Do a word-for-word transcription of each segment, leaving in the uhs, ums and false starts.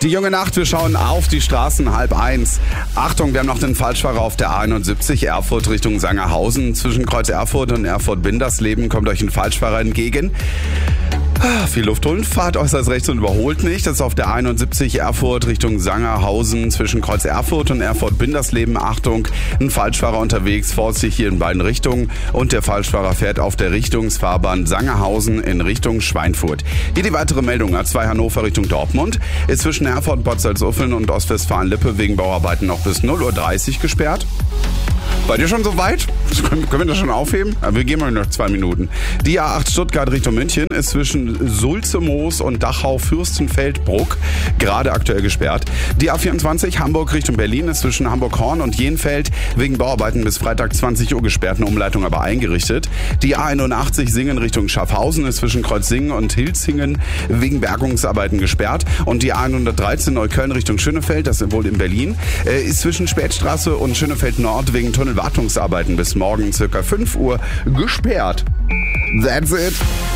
Die junge Nacht, wir schauen auf die Straßen, halb eins. Achtung, wir haben noch den Falschfahrer auf der A einundsiebzig, Erfurt Richtung Sangerhausen. Zwischen Kreuz Erfurt und Erfurt-Bindersleben kommt euch ein Falschfahrer entgegen. Viel Luft holen, fahrt äußerst rechts und überholt nicht. Das ist auf der einundsiebzig Erfurt Richtung Sangerhausen zwischen Kreuz Erfurt und Erfurt-Bindersleben. Achtung, ein Falschfahrer unterwegs, vorsichtig hier in beiden Richtungen. Und der Falschfahrer fährt auf der Richtungsfahrbahn Sangerhausen in Richtung Schweinfurt. Hier die weitere Meldung. A zwei Hannover Richtung Dortmund ist zwischen Erfurt, Bad Salzuflen und Ostwestfalen-Lippe wegen Bauarbeiten noch bis null Uhr dreißig gesperrt. Seid ihr schon soweit? Können, können wir das schon aufheben? Ja, wir gehen mal noch zwei Minuten. Die A acht Stuttgart Richtung München ist zwischen Sulzemoos und Dachau-Fürstenfeldbruck gerade aktuell gesperrt. Die A vierundzwanzig Hamburg Richtung Berlin ist zwischen Hamburg-Horn und Jenfeld wegen Bauarbeiten bis Freitag zwanzig Uhr gesperrt, eine Umleitung aber eingerichtet. Die A einundachtzig Singen Richtung Schaffhausen ist zwischen Kreuzsingen und Hilzingen wegen Bergungsarbeiten gesperrt. Und die A hundertdreizehn Neukölln Richtung Schönefeld, das ist wohl in Berlin, ist zwischen Spätstraße und Schönefeld Nord wegen Tunnelwartungsarbeiten bis morgen circa fünf Uhr gesperrt. That's it.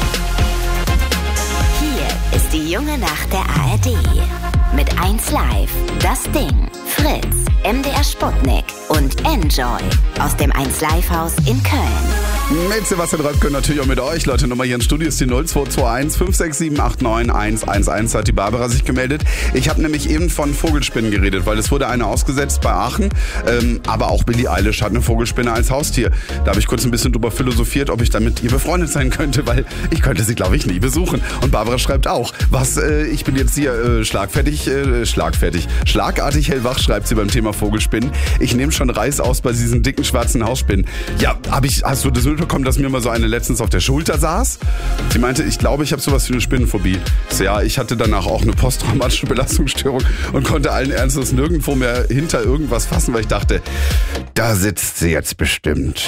Hier ist die junge Nacht der A R D. Mit eins Live, das Ding, Fritz, M D R Sputnik und Enjoy aus dem eins Live Haus in Köln. Mit Sebastian Röpke natürlich auch mit euch. Leute, Nummer hier im Studio ist die null zwei zwei eins fünf sechs sieben acht neun eins eins eins. Hat die Barbara sich gemeldet. Ich habe nämlich eben von Vogelspinnen geredet, weil es wurde eine ausgesetzt bei Aachen. Ähm, aber auch Billie Eilish hat eine Vogelspinne als Haustier. Da habe ich kurz ein bisschen drüber philosophiert, ob ich dann mit ihr befreundet sein könnte, weil ich könnte sie, glaube ich, nie besuchen. Und Barbara schreibt auch, was, äh, ich bin jetzt hier äh, schlagfertig, äh, schlagfertig, schlagartig hellwach, schreibt sie beim Thema Vogelspinnen. Ich nehme schon Reis aus bei diesen dicken schwarzen Hausspinnen. Ja, hab ich, hast du das mitbekommen, dass mir mal so eine letztens auf der Schulter saß? Sie meinte, ich glaube, ich habe sowas wie eine Spinnenphobie. So, ja, ich hatte danach auch eine posttraumatische Belastungsstörung und konnte allen Ernstes nirgendwo mehr hinter irgendwas fassen, weil ich dachte, da sitzt sie jetzt bestimmt.